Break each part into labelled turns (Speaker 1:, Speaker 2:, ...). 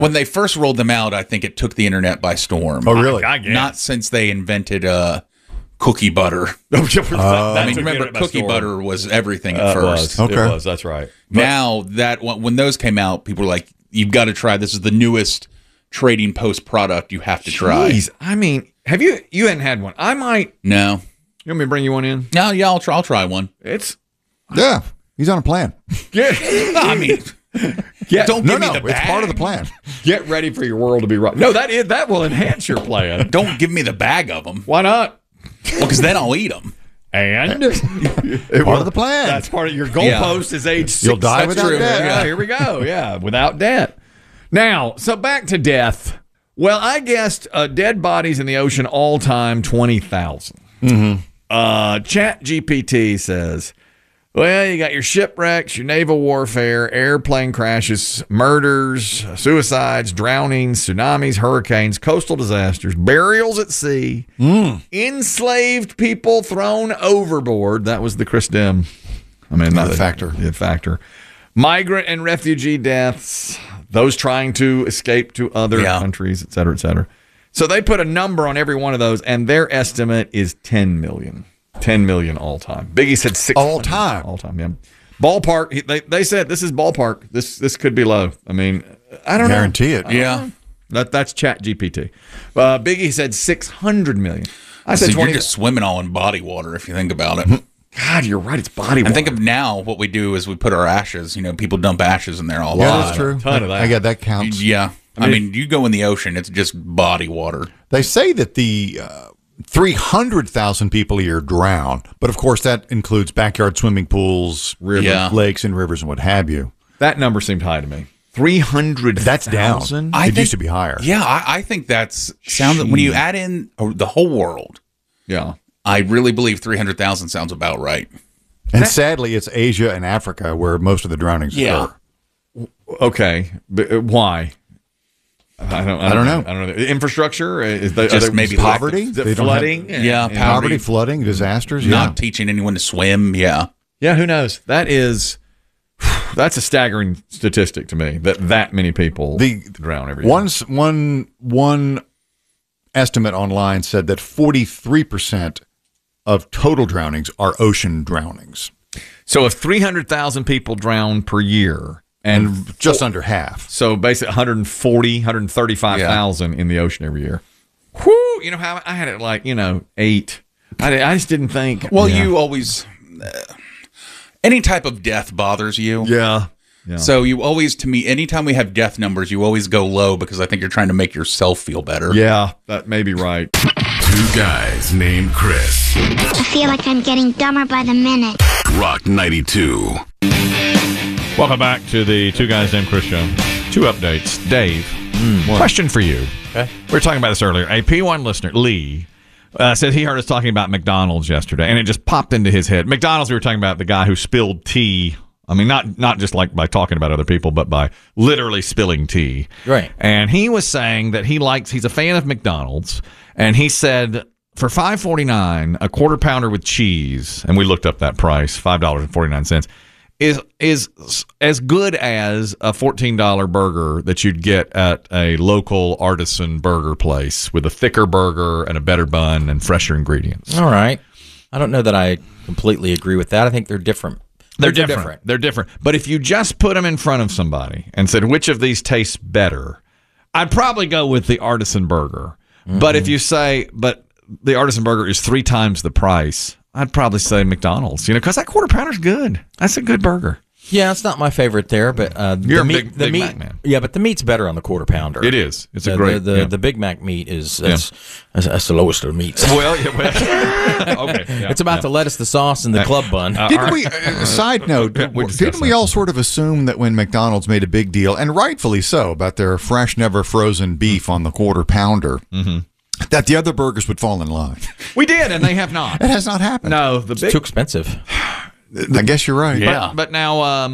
Speaker 1: When they first rolled them out, I think it took the internet by storm.
Speaker 2: Oh, really?
Speaker 3: I guess.
Speaker 1: Not since they invented cookie butter. I mean, remember, cookie butter was everything at first.
Speaker 3: It was. That's right.
Speaker 1: Now that when those came out, people were like, "You've got to try. This is the newest Trading Post product. You have to try."
Speaker 3: I mean, have you hadn't had one? I might.
Speaker 1: No.
Speaker 3: You want me to bring you one in?
Speaker 1: No, yeah, I'll try one.
Speaker 2: Yeah, he's on a plan.
Speaker 1: I mean, don't give me the bag.
Speaker 2: It's part of the plan.
Speaker 3: Get ready for your world to be rocked. No, that will enhance your plan.
Speaker 1: Don't give me the bag of them.
Speaker 3: Why not?
Speaker 1: Well, because then I'll eat them.
Speaker 3: And
Speaker 2: Part of the plan.
Speaker 3: That's part of your goalpost is age 6.
Speaker 2: You'll die without
Speaker 1: true.
Speaker 2: debt.
Speaker 3: Yeah, here we go. Yeah, without debt. Now, so back to death. Well, I guessed dead bodies in the ocean all time 20,000. Chat GPT says, well, you got your shipwrecks, your naval warfare, airplane crashes, murders, suicides, drownings, tsunamis, hurricanes, coastal disasters, burials at sea, enslaved people thrown overboard. That was the Chris Dim. I mean,
Speaker 2: Not a factor.
Speaker 3: The factor. Migrant and refugee deaths, those trying to escape to other countries, et cetera, et cetera. So they put a number on every one of those, and their estimate is 10 million. 10 million all time. Biggie said 6
Speaker 2: all time.
Speaker 3: All time, yeah. Ballpark. They said this is ballpark. This could be low. I mean, I don't
Speaker 2: Guarantee
Speaker 3: know.
Speaker 2: it.
Speaker 1: Yeah.
Speaker 3: That's Chat GPT. Biggie said 600 million. I said
Speaker 1: So
Speaker 3: 20.
Speaker 1: you're just swimming all in body water if you think about it.
Speaker 3: God, you're right. It's body water.
Speaker 1: And think of now what we do is we put our ashes. You know, people dump ashes in there all the
Speaker 2: Yeah,
Speaker 1: time.
Speaker 2: that's true.
Speaker 3: ton of that.
Speaker 2: I get that counts.
Speaker 1: Yeah. I mean, you go in the ocean, it's just body water.
Speaker 2: They say that the 300,000 people a year drown, but of course that includes backyard swimming pools, rivers, lakes, and rivers, and what have you.
Speaker 3: That number seemed high to me. 300,000.
Speaker 2: That's down. It used to be higher.
Speaker 1: Yeah, I think that's sounds. When you add in the whole world,
Speaker 3: Yeah.
Speaker 1: I really believe 300,000 sounds about right.
Speaker 2: And sadly, it's Asia and Africa where most of the drownings occur.
Speaker 3: Okay. But why? I don't know. I don't know. Infrastructure is
Speaker 1: Just maybe
Speaker 2: poverty?
Speaker 3: Is it
Speaker 2: They don't
Speaker 3: flooding?
Speaker 1: have-
Speaker 2: Poverty, flooding, disasters.
Speaker 1: Not teaching anyone to swim. Yeah.
Speaker 3: Yeah, who knows? That's a staggering statistic to me that many people drown every year.
Speaker 2: One estimate online said that 43% of total drownings are ocean drownings.
Speaker 3: So if 300,000 people drown per year and
Speaker 2: just under half.
Speaker 3: So basically 135,000 in the ocean every year. Whoo! You know how I had it like, 8. I just didn't think.
Speaker 1: Well, you always any type of death bothers you.
Speaker 3: Yeah.
Speaker 1: So you always, to me, anytime we have death numbers, you always go low because I think you're trying to make yourself feel better.
Speaker 3: Yeah, that may be right.
Speaker 4: Two guys named Chris.
Speaker 5: I feel like I'm getting dumber by the minute.
Speaker 4: Rock 92.
Speaker 3: Welcome back to the Two Guys Named Chris show. 2 updates. Dave, question for you.
Speaker 6: Okay.
Speaker 3: We were talking about this earlier. A P1 listener, Lee, said he heard us talking about McDonald's yesterday, and it just popped into his head. McDonald's, we were talking about the guy who spilled tea. I mean, not just like by talking about other people, but by literally spilling tea.
Speaker 6: Right.
Speaker 3: And he was saying that he's a fan of McDonald's, and he said for $5.49, a quarter pounder with cheese, and we looked up that price, $5.49, is as good as a $14 burger that you'd get at a local artisan burger place with a thicker burger and a better bun and fresher ingredients.
Speaker 6: All right. I don't know that I completely agree with that. I think they're different.
Speaker 3: They're different. They're different. But if you just put them in front of somebody and said, which of these tastes better, I'd probably go with the artisan burger. Mm-hmm. But if you say, but the artisan burger is 3 times the price, I'd probably say McDonald's, because that quarter pounder's good. That's a good burger.
Speaker 6: Yeah, it's not my favorite there, but
Speaker 3: You're
Speaker 6: the
Speaker 3: a
Speaker 6: meat,
Speaker 3: Big Mac man.
Speaker 6: Yeah, but the meat's better on the quarter pounder.
Speaker 3: It is. It's a
Speaker 6: the,
Speaker 3: great.
Speaker 6: The Big Mac meat is that's the lowest of the meats.
Speaker 3: Well, okay. Yeah,
Speaker 6: it's about the lettuce, the sauce, and the club bun.
Speaker 2: Didn't we? Side note: didn't we all sort of assume that when McDonald's made a big deal, and rightfully so, about their fresh, never frozen beef on the quarter pounder, that the other burgers would fall in line?
Speaker 3: We did, and they have not.
Speaker 2: It has not happened.
Speaker 3: No,
Speaker 6: It's too expensive.
Speaker 2: I guess you're right.
Speaker 1: Yeah.
Speaker 3: But now,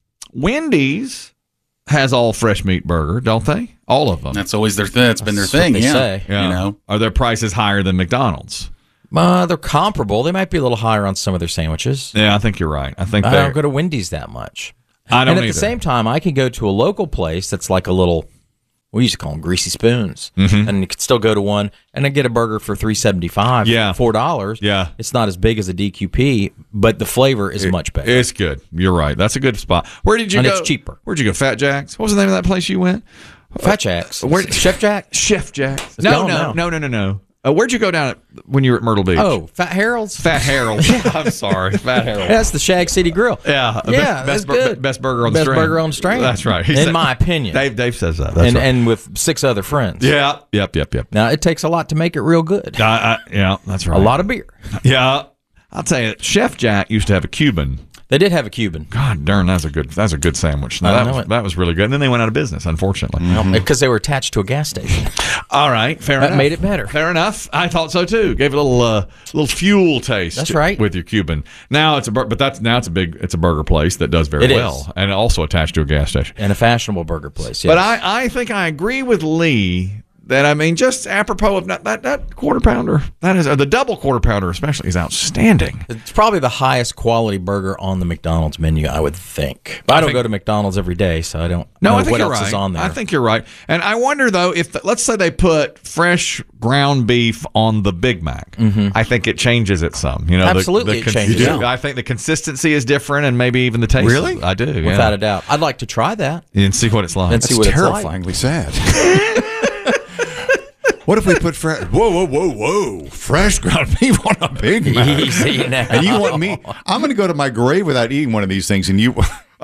Speaker 3: Wendy's has all fresh meat burger, don't they? All of them.
Speaker 1: That's always their thing. That's been their thing.
Speaker 6: What they
Speaker 1: Yeah.
Speaker 6: say.
Speaker 3: Yeah. Are their prices higher than McDonald's?
Speaker 6: They're comparable. They might be a little higher on some of their sandwiches.
Speaker 3: Yeah, I think you're right. I think
Speaker 6: I
Speaker 3: they
Speaker 6: don't go to Wendy's that much.
Speaker 3: I don't
Speaker 6: And at
Speaker 3: either.
Speaker 6: the same time, I can go to a local place that's like a little we used to call them greasy spoons,
Speaker 3: Mm-hmm.
Speaker 6: and you could still go to one and then get a burger for $3.75.
Speaker 3: Yeah.
Speaker 6: $4.
Speaker 3: Yeah.
Speaker 6: It's not as big as a DQP, but the flavor is much better.
Speaker 3: It's good. You're right. That's a good spot. Where did you
Speaker 6: And
Speaker 3: go?
Speaker 6: it's cheaper.
Speaker 3: Where'd you go? Fat Jack's? What was the name of that place you went?
Speaker 6: Fat Jack's.
Speaker 3: Where-
Speaker 6: Chef Jack?
Speaker 3: Chef Jack's.
Speaker 6: gone
Speaker 3: No.
Speaker 6: now.
Speaker 3: Where'd you go down when you were at Myrtle Beach?
Speaker 6: Oh, Fat Harold's.
Speaker 3: Fat Harold. I'm sorry, Fat Harold.
Speaker 6: That's the Shag City Grill.
Speaker 3: Yeah,
Speaker 6: Yeah,
Speaker 3: best,
Speaker 6: that's good.
Speaker 3: best burger on the
Speaker 6: Best
Speaker 3: string.
Speaker 6: burger on the string.
Speaker 3: That's right.
Speaker 6: In my opinion.
Speaker 3: Dave says that. That's right.
Speaker 6: And with 6 other friends.
Speaker 3: Yeah. Yep.
Speaker 6: Now, it takes a lot to make it real good.
Speaker 3: Yeah, that's right.
Speaker 6: A lot of beer.
Speaker 3: Yeah, I'll tell you, Chef Jack used to have a Cuban.
Speaker 6: They did have a Cuban.
Speaker 3: God darn, that's a good sandwich.
Speaker 6: I
Speaker 3: Now,
Speaker 6: know it.
Speaker 3: that was really good. And then they went out of business, unfortunately.
Speaker 6: Because they were attached to a gas station.
Speaker 3: All right, fair enough.
Speaker 6: That made it better.
Speaker 3: Fair enough. I thought so too. Gave it a little fuel taste.
Speaker 6: That's right.
Speaker 3: With your Cuban. Now it's a burger place that does very
Speaker 6: It
Speaker 3: well,
Speaker 6: is.
Speaker 3: and also attached to a gas station.
Speaker 6: And a fashionable burger place. Yes.
Speaker 3: But I think I agree with Lee that, I mean, just apropos of that quarter pounder, that is the double quarter pounder especially is outstanding.
Speaker 6: It's probably the highest quality burger on the McDonald's menu, I would think. But I don't go to McDonald's every day, so I don't know
Speaker 3: I think
Speaker 6: what
Speaker 3: you're
Speaker 6: else
Speaker 3: right.
Speaker 6: is on there.
Speaker 3: I think you're right. And I wonder, though, if let's say they put fresh ground beef on the Big Mac, I think it changes it some. You know,
Speaker 6: Absolutely, it changes
Speaker 3: you
Speaker 6: it.
Speaker 3: do. I think the consistency is different, and maybe even the taste.
Speaker 2: Really?
Speaker 3: I do. Yeah.
Speaker 6: Without a doubt. I'd like to try that.
Speaker 3: And see what it's like.
Speaker 6: And see
Speaker 2: That's
Speaker 6: what it's like.
Speaker 2: terrifyingly sad. What if we put whoa, fresh ground beef on a Big Mac?
Speaker 6: Easy now.
Speaker 2: And you want me? I'm going to go to my grave without eating one of these things. And you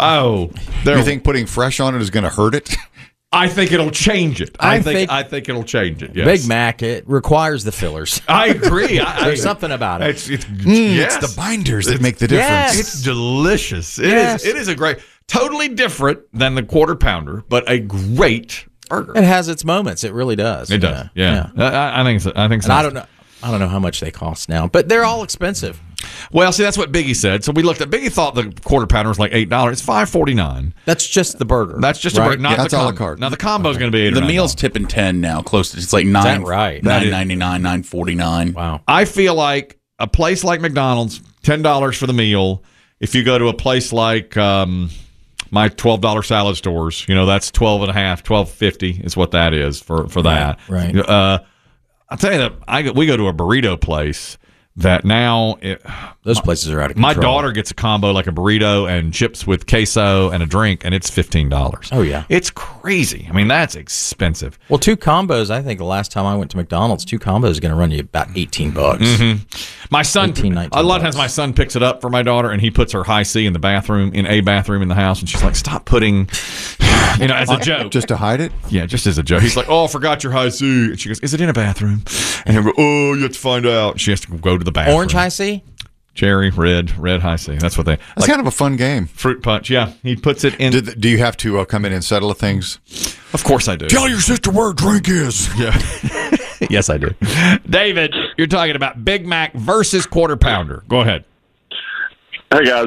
Speaker 2: think putting fresh on it is going to hurt it?
Speaker 3: I think it'll change it.
Speaker 6: I
Speaker 3: I think it'll change it. Yes.
Speaker 6: Big Mac, it requires the fillers.
Speaker 3: I agree.
Speaker 6: There's something about it.
Speaker 3: It's
Speaker 2: It's the binders that make the difference.
Speaker 6: Yes.
Speaker 3: It's delicious.
Speaker 6: Yes.
Speaker 3: It is a great, totally different than the quarter pounder, but a great burger.
Speaker 6: It has its moments. It really does.
Speaker 3: It does. Yeah. I think so. I think so.
Speaker 6: And I don't know how much they cost now, but they're all expensive.
Speaker 3: Well, see, that's what Biggie said. So we looked at Biggie thought the quarter pounder was like $8. It's $5.49.
Speaker 6: That's just the burger.
Speaker 3: That's just
Speaker 6: right?
Speaker 3: a burger. Not
Speaker 2: that's
Speaker 3: the
Speaker 2: a la
Speaker 3: combo.
Speaker 2: carte.
Speaker 3: Now the combo is going to be $8
Speaker 1: The
Speaker 3: or $9.
Speaker 1: meal's tipping 10 now, close to it's like
Speaker 6: that right?
Speaker 1: $9.99, $9.49.
Speaker 6: Wow.
Speaker 3: I feel like a place like McDonald's, $10 for the meal. If you go to a place like my $12 salad stores, that's $12.50, $12.50 is what that is for that.
Speaker 6: Right.
Speaker 3: I'll tell you that we go to a burrito place that now
Speaker 6: Those places are out of control.
Speaker 3: my daughter gets a combo like a burrito and chips with queso and a drink, and it's $15.
Speaker 6: Oh, yeah.
Speaker 3: It's crazy. I mean, that's expensive.
Speaker 6: Well, 2 combos. I think the last time I went to McDonald's, 2 combos is going to run you about $18.
Speaker 3: My son,
Speaker 6: 18, 19
Speaker 3: a lot of
Speaker 6: bucks.
Speaker 3: times my son picks it up for my daughter, and he puts her high C in the bathroom, in the house, and she's like, "Stop putting," as a joke.
Speaker 2: Just to hide it?
Speaker 3: Yeah, just as a joke. He's like, "Oh, I forgot your high C," and she goes, "Is it in a bathroom?" And he'll go, "Oh, you have to find out." She has to go to the bathroom.
Speaker 6: Orange high C?
Speaker 3: cherry, red high C. That's what they.
Speaker 2: That's kind of a fun game.
Speaker 3: Fruit punch. Yeah, he puts it in.
Speaker 2: Do you have to come in and settle things?
Speaker 3: Of course I do.
Speaker 2: Tell your sister where a drink is.
Speaker 3: Yeah. Yes, I do. David, you're talking about Big Mac versus Quarter Pounder. Go ahead.
Speaker 7: Hey guys,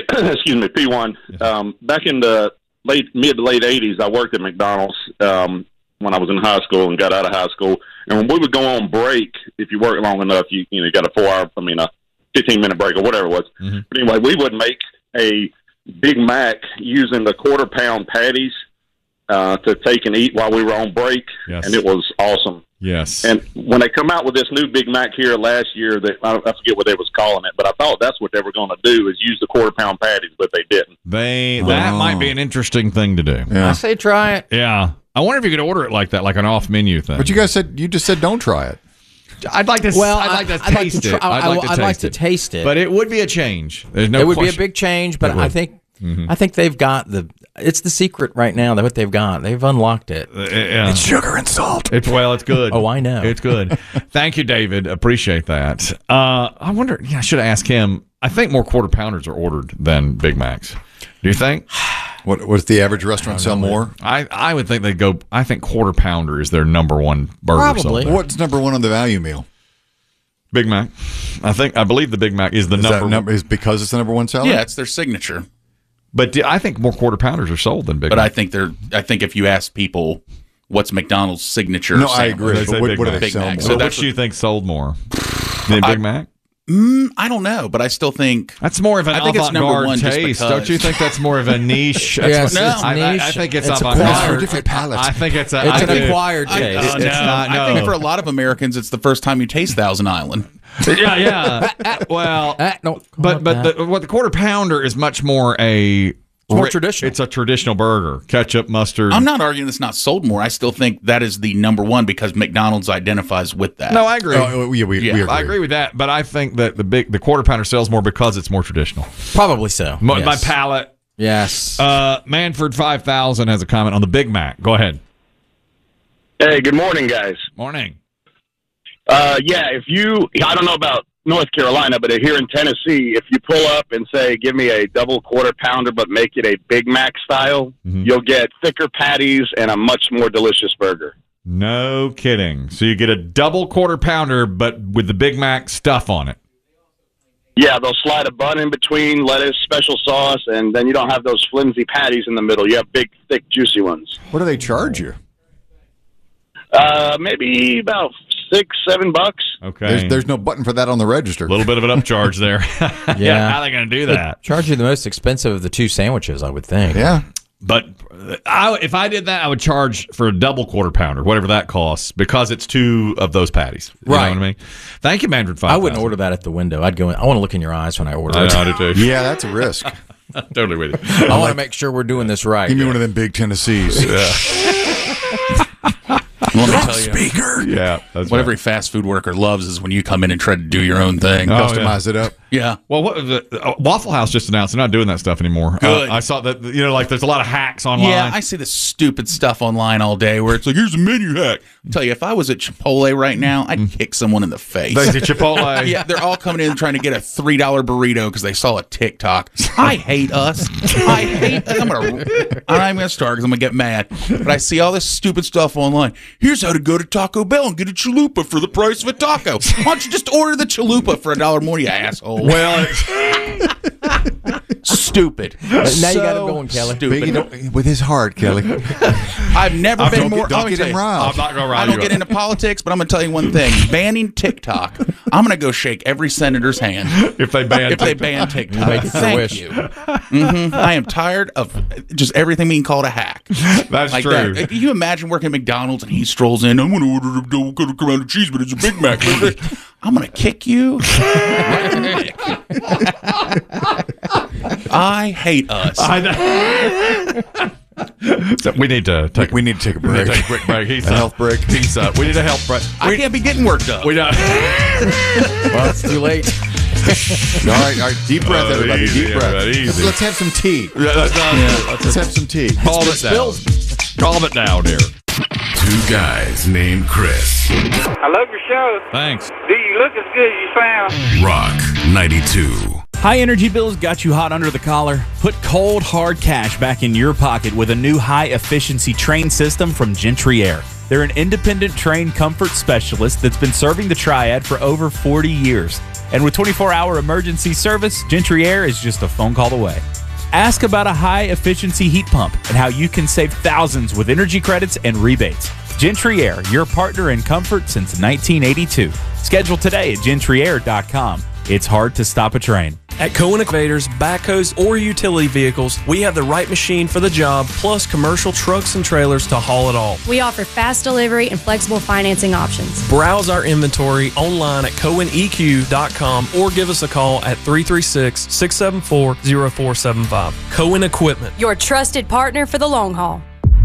Speaker 7: P1. Back in the mid to late '80s, I worked at McDonald's when I was in high school and got out of high school. And when we would go on break, if you work long enough, you got a 15-minute break or whatever it was. Mm-hmm. But anyway, we would make a Big Mac using the quarter-pound patties to take and eat while we were on break,
Speaker 3: yes.
Speaker 7: And it was awesome.
Speaker 3: Yes.
Speaker 7: And when they come out with this new Big Mac here last year, I forget what they was calling it, but I thought that's what they were going to do is use the quarter-pound patties, but they didn't.
Speaker 3: That might be an interesting thing to do.
Speaker 2: Yeah.
Speaker 6: I say try it.
Speaker 3: Yeah. I wonder if you could order it like that, like an off-menu thing.
Speaker 2: But you just said don't try it.
Speaker 3: I'd like to.
Speaker 6: Well,
Speaker 3: I'd like to
Speaker 6: I'd like
Speaker 3: taste
Speaker 6: to
Speaker 3: it.
Speaker 6: try-
Speaker 3: I'd like to
Speaker 6: taste it.
Speaker 3: But it would be a change. There's no.
Speaker 6: It would be a
Speaker 3: question.
Speaker 6: big change, but
Speaker 3: It would.
Speaker 6: I think they've got it's the secret right now. That what they've got. They've unlocked it.
Speaker 3: Yeah.
Speaker 2: It's sugar and salt.
Speaker 3: It's good.
Speaker 6: Oh, I know.
Speaker 3: It's good. Thank you, David. Appreciate that. I wonder. Yeah, I should have asked him. I think more quarter pounders are ordered than Big Macs. Do you think?
Speaker 2: What does the average restaurant sell more?
Speaker 3: I would think they go. I think quarter pounder is their number one burger.
Speaker 6: Probably.
Speaker 3: seller.
Speaker 2: What's number one on the value meal?
Speaker 3: Big Mac. I believe the Big Mac is the number.
Speaker 2: Is because it's the number one seller?
Speaker 1: Yeah, it's their signature.
Speaker 3: But I think more quarter pounders are sold than Big
Speaker 1: But
Speaker 3: Mac.
Speaker 1: I think if you ask people what's McDonald's signature,
Speaker 2: No, I
Speaker 1: sandwich,
Speaker 2: agree.
Speaker 3: They say
Speaker 2: But what
Speaker 3: Big
Speaker 2: do
Speaker 3: Mac.
Speaker 2: they
Speaker 1: Big
Speaker 2: sell
Speaker 1: Mac.
Speaker 2: more?
Speaker 1: So
Speaker 3: So
Speaker 1: that's
Speaker 3: which do you think sold more? The Big Mac?
Speaker 1: I don't know, but I still think
Speaker 3: that's more of an
Speaker 1: I think it's number one
Speaker 3: avant-garde taste. Don't you think that's more of a niche?
Speaker 6: Yes,
Speaker 3: That's
Speaker 6: it's niche.
Speaker 3: I think it's
Speaker 6: It's
Speaker 3: avant-garde.
Speaker 2: for different palates.
Speaker 3: I think it's
Speaker 6: an acquired taste.
Speaker 3: It's not.
Speaker 1: I think for a lot of Americans, it's the first time you taste Thousand Island.
Speaker 3: Yeah. Well, but the Quarter Pounder is much more
Speaker 6: more traditional.
Speaker 3: It's a traditional burger. Ketchup, mustard.
Speaker 1: I'm not arguing it's not sold more. I still think that is the number one because McDonald's identifies with that.
Speaker 3: No, I agree.
Speaker 2: We agree.
Speaker 3: I agree with that, but I think that the Quarter Pounder sells more because it's more traditional.
Speaker 6: Probably so.
Speaker 3: My palate.
Speaker 6: Yes.
Speaker 3: Manford 5000 has a comment on the Big Mac. Go ahead.
Speaker 8: Hey, good morning, guys.
Speaker 3: Morning.
Speaker 8: I don't know about North Carolina, but here in Tennessee, if you pull up and say, give me a double Quarter Pounder, but make it a Big Mac style, you'll get thicker patties and a much more delicious burger.
Speaker 3: No kidding. So you get a double Quarter Pounder, but with the Big Mac stuff on it.
Speaker 8: Yeah, they'll slide a bun in between, lettuce, special sauce, and then you don't have those flimsy patties in the middle. You have big, thick, juicy ones.
Speaker 2: What do they charge you?
Speaker 8: Maybe about $6-7.
Speaker 3: Okay.
Speaker 2: There's no button for that on the register.
Speaker 3: A little bit of an upcharge there.
Speaker 6: Yeah.
Speaker 3: How are they going to do that?
Speaker 6: Charge you the most expensive of the two sandwiches, I would think.
Speaker 2: Yeah.
Speaker 3: But if I did that, I would charge for a double Quarter Pounder, whatever that costs, because it's two of those patties. You know what I mean? Thank you, Manfred 5000.
Speaker 6: I wouldn't order that at the window. I'd go in. I want to look in your eyes when I order it.
Speaker 3: I do too.
Speaker 2: Yeah, that's a risk.
Speaker 3: Totally with you.
Speaker 6: I want to make sure we're doing this right.
Speaker 2: Give me one of them big Tennessees.
Speaker 1: Let me tell you,
Speaker 2: Speaker.
Speaker 3: Yeah.
Speaker 1: what every fast food worker loves is when you come in and try to do your own thing.
Speaker 2: Customize it up.
Speaker 1: Yeah.
Speaker 3: Well, Waffle House just announced they're not doing that stuff anymore.
Speaker 1: Good.
Speaker 3: I saw that, there's a lot of hacks online.
Speaker 1: Yeah, I see this stupid stuff online all day where it's like, here's a menu hack. I tell you, if I was at Chipotle right now, I'd kick someone in the face.
Speaker 3: The Chipotle.
Speaker 1: Yeah, they're all coming in trying to get a $3 burrito because they saw a TikTok. I hate us. I hate us. I'm not even going to start because I'm going to get mad. But I see all this stupid stuff online. Here's how to go to Taco Bell and get a chalupa for the price of a taco. Why don't you just order the chalupa for $1 more, you asshole?
Speaker 3: Well,
Speaker 1: stupid.
Speaker 6: Now you got him going, Kelly.
Speaker 1: Stupid.
Speaker 2: With his heart, Kelly.
Speaker 1: I've never been more.
Speaker 2: Don't get him riled.
Speaker 3: I'm not going to rile
Speaker 1: I
Speaker 3: you
Speaker 1: don't get
Speaker 3: up.
Speaker 1: into politics, but I'm going to tell you one thing. Banning TikTok, I'm going to go shake every senator's hand
Speaker 3: If they ban
Speaker 1: TikTok.
Speaker 6: Make it your
Speaker 1: Thank
Speaker 6: wish.
Speaker 1: you. I am tired of just everything being called a hack.
Speaker 3: That's
Speaker 1: Like
Speaker 3: true.
Speaker 1: that. Can you imagine working at McDonald's and he strolls in, I'm going to order a double Quarter Pounder cheese, but it's a Big Mac. I'm going to kick you. I hate us.
Speaker 3: So we need to take.
Speaker 2: We need to take a
Speaker 3: We need
Speaker 2: break.
Speaker 3: to take a quick break.
Speaker 2: A health break.
Speaker 3: We need a health break.
Speaker 1: I can't be getting worked up.
Speaker 3: We don't.
Speaker 6: Well, it's too late.
Speaker 2: All right. Deep breath, everybody.
Speaker 3: Easy,
Speaker 2: Deep breath.
Speaker 3: everybody, easy.
Speaker 2: Let's have some tea.
Speaker 3: Let's
Speaker 2: Let's have some tea.
Speaker 3: calm it down. Calm it down here.
Speaker 4: Two guys named Chris.
Speaker 9: I love your show.
Speaker 3: Thanks.
Speaker 9: Do you look as good as you sound?
Speaker 4: Rock 92.
Speaker 10: High energy bills got you hot under the collar? Put cold, hard cash back in your pocket with a new high-efficiency train system from Gentry Air. They're an independent train comfort specialist that's been serving the Triad for over 40 years. And with 24-hour emergency service, Gentry Air is just a phone call away. Ask about a high-efficiency heat pump and how you can save thousands with energy credits and rebates. Gentry Air, your partner in comfort since 1982. Schedule today at GentryAir.com. It's hard to stop a train.
Speaker 11: At Cohen Excavators, backhoes, or utility vehicles, we have the right machine for the job, plus commercial trucks and trailers to haul it all.
Speaker 12: We offer fast delivery and flexible financing options.
Speaker 11: Browse our inventory online at CohenEQ.com or give us a call at 336-674-0475. Cohen Equipment.
Speaker 12: Your trusted partner for the long haul.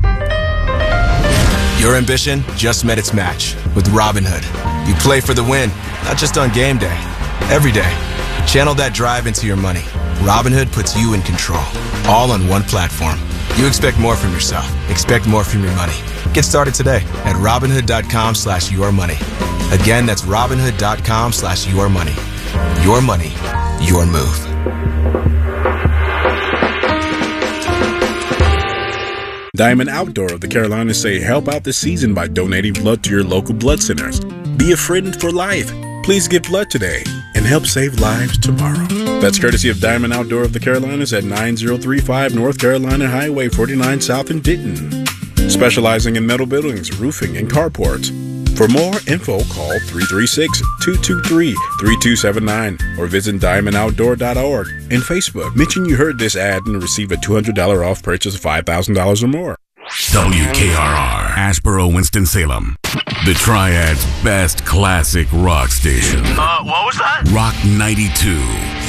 Speaker 13: Your ambition just met its match with Robinhood. You play for the win, not just on game day, every day. Channel that drive into your money. Robinhood puts you in control, all on one platform. You expect more from yourself. Expect more from your money. Get started today at Robinhood.com/yourmoney. Again, that's Robinhood.com/yourmoney. Your money, your move.
Speaker 14: Diamond Outdoor of the Carolinas say help out this season by donating blood to your local blood centers. Be a friend for life. Please give blood today and help save lives tomorrow. That's courtesy of Diamond Outdoor of the Carolinas at 9035 North Carolina Highway 49 South in Denton. Specializing in metal buildings, roofing, and carports. For more info, call 336-223-3279 or visit diamondoutdoor.org. And Facebook, mention you heard this ad and receive a $200 off purchase of $5,000 or more.
Speaker 4: WKRR, Asheboro, Winston-Salem. The Triad's best classic rock station.
Speaker 15: What was that?
Speaker 4: Rock 92.